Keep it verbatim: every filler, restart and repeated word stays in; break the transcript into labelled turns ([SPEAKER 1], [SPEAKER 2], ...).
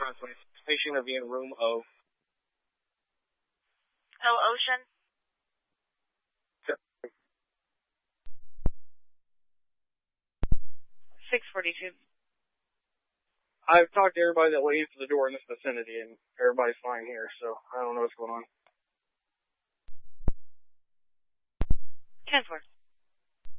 [SPEAKER 1] front, please. Patient will be in room O.
[SPEAKER 2] Oh, Ocean? six forty-two.
[SPEAKER 1] I've talked to everybody that will answer the door in this vicinity, and everybody's fine here, so I don't know what's going on.
[SPEAKER 2] ten four.